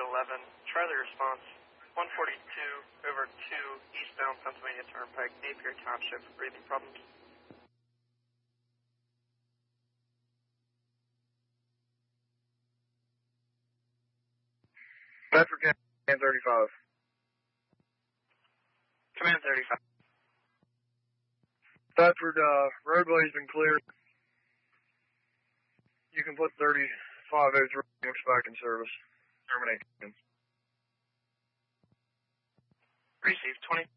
11. Charlie response 142 over 2 eastbound Pennsylvania Turnpike, Napier Township, breathing problems. Bedford Command 35. Command 35. Bedford, roadway's been cleared. You can put 3503 back in service. Terminate. Received 20.